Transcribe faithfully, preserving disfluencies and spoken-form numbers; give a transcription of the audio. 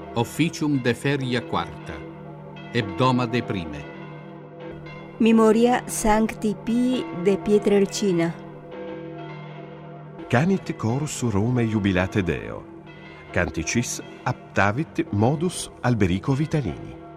Officium de feria quarta, hebdomade prime. Memoria Sancti Pii de Pietrelcina. Canit corus Rome jubilate Deo. Canticis aptavit modus Alberico Vitalini.